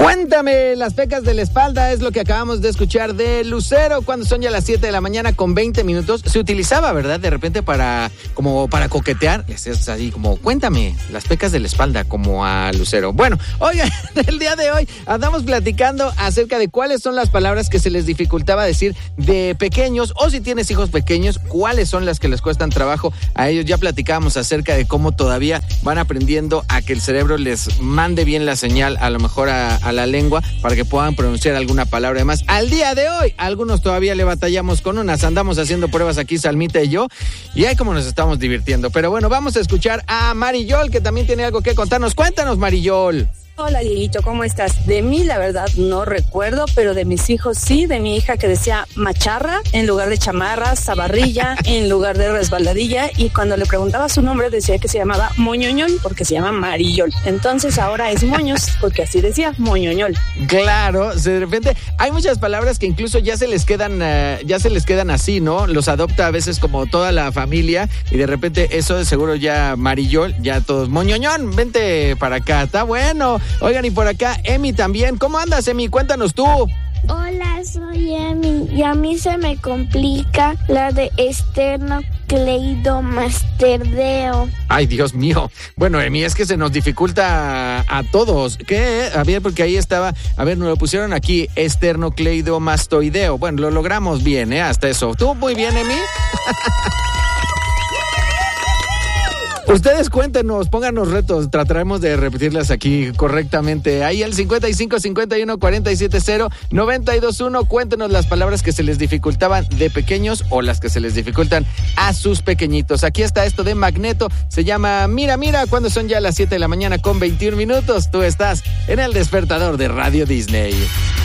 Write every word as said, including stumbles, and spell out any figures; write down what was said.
Cuéntame, las pecas de la espalda es lo que acabamos de escuchar de Lucero cuando son ya las siete de la mañana con veinte minutos. Se utilizaba, ¿verdad? De repente para, como para coquetear. Es así como, cuéntame, las pecas de la espalda, como a Lucero. Bueno, oigan, el día de hoy andamos platicando acerca de cuáles son las palabras que se les dificultaba decir de pequeños, o si tienes hijos pequeños, cuáles son las que les cuestan trabajo a ellos. Ya platicábamos acerca de cómo todavía van aprendiendo a que el cerebro les mande bien la señal, a lo mejor a a la lengua para que puedan pronunciar alguna palabra. Además, al día de hoy, algunos todavía le batallamos con unas, andamos haciendo pruebas aquí, Salmita y yo, y ahí como nos estamos divirtiendo. Pero bueno, vamos a escuchar a Mariyol, que también tiene algo que contarnos. Cuéntanos, Mariyol. Hola, Dieguito, ¿cómo estás? De mí, la verdad, no recuerdo, pero de mis hijos sí, de mi hija que decía macharra en lugar de chamarra, zabarrilla en lugar de resbaladilla, y cuando le preguntaba su nombre decía que se llamaba Moñoñol porque se llama Mariyol. Entonces ahora es Moños porque así decía, Moñoñol. Claro, de repente hay muchas palabras que incluso ya se les quedan, uh, ya se les quedan así, ¿no? Los adopta a veces como toda la familia y de repente eso de seguro ya Mariyol, ya todos, Moñoñón, vente para acá, está bueno. Oigan, y por acá, Emi también. ¿Cómo andas, Emi? Cuéntanos tú. Hola, soy Emi y a mí se me complica la de esternocleidomasterdeo. Ay, Dios mío. Bueno, Emi, es que se nos dificulta a, a todos. ¿Qué? A ver, porque ahí estaba, a ver, nos lo pusieron aquí, esternocleidomastoideo. Bueno, lo logramos bien, ¿eh? Hasta eso. ¿Tú muy bien, Emi? Ustedes cuéntenos, pónganos retos, trataremos de repetirlas aquí correctamente. Ahí el cincuenta y cinco, cincuenta y uno, cuarenta y siete, cero, noventa y dos, uno, cuéntenos las palabras que se les dificultaban de pequeños o las que se les dificultan a sus pequeñitos. Aquí está esto de Magneto, se llama Mira, Mira, cuando son ya las siete de la mañana con veintiún minutos. Tú estás en el despertador de Radio Disney.